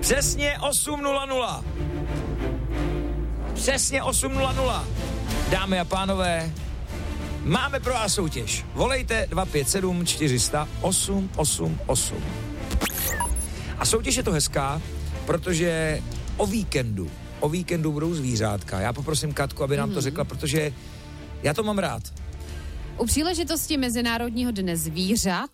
Přesně 8:00. Přesně 8:00. Dámy a pánové, máme pro vás soutěž. Volejte 257 400 888. A soutěž je to hezká, protože o víkendu budou zvířátka. Já poprosím Katku, aby nám to řekla, protože já to mám rád. U příležitosti Mezinárodního dne zvířat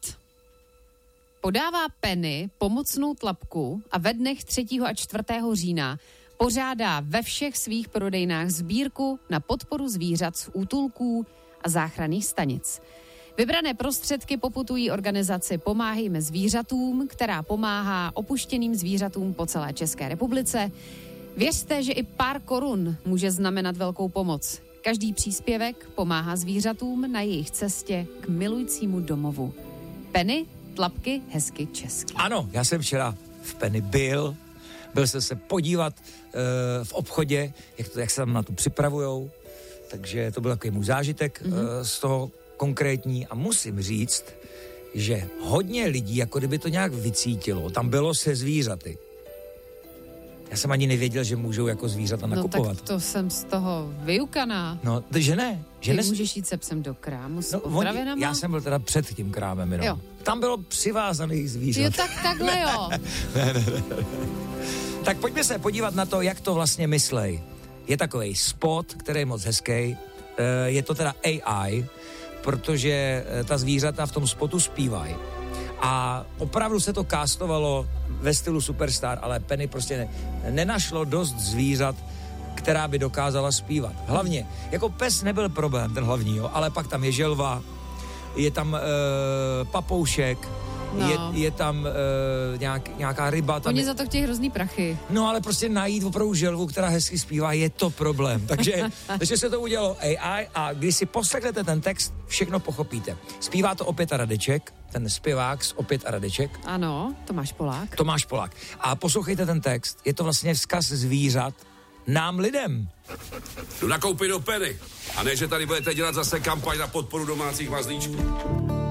podává Penny pomocnou tlapku a ve dnech 3. a 4. října pořádá ve všech svých prodejnách sbírku na podporu zvířat z útulků a záchranných stanic. Vybrané prostředky poputují organizaci Pomáhejme zvířatům, která pomáhá opuštěným zvířatům po celé České republice. Věřte, že i pár korun může znamenat velkou pomoc. Každý příspěvek pomáhá zvířatům na jejich cestě k milujícímu domovu. Penny, tlapky, hezky česky. Ano, já jsem včera v Penny byl jsem se podívat v obchodě, jak se tam na to připravujou, takže to byl takový můj zážitek z toho konkrétní a musím říct, že hodně lidí, jako kdyby to nějak vycítilo, tam bylo se zvířaty. Já jsem ani nevěděl, že můžou jako zvířata nakupovat. No tak to jsem z toho vyukaná. No, že ne. Ty můžeš jít se psem do krámu s potravinama? Já jsem byl teda před tím krámem jenom. Jo. Tam bylo přivázaných zvířat. Jo, takhle jo. ne. Tak pojďme se podívat na to, jak to vlastně myslej. Je takovej spot, který je moc hezký. Je to teda AI, protože ta zvířata v tom spotu zpívají. A opravdu se to castovalo ve stylu Superstar, ale Penny prostě nenašlo dost zvířat, která by dokázala zpívat. Hlavně, jako pes nebyl problém, ten hlavní, jo, ale pak tam je želva, je tam papoušek, je tam nějaká ryba. Oni za to chtějí hrozný prachy. No ale prostě najít opravdu želvu, která hezky zpívá, je to problém. Takže se to udělalo AI a když si poslechnete ten text, všechno pochopíte. Zpívá to Opět a Radeček, ten zpěvák z Opět a Radeček. Ano, Tomáš Polák. A poslouchejte ten text, je to vlastně vzkaz zvířat nám lidem. Jdu nakoupit do Penny. A ne, že tady budete dělat zase kampaň na podporu domácích mazlíčků.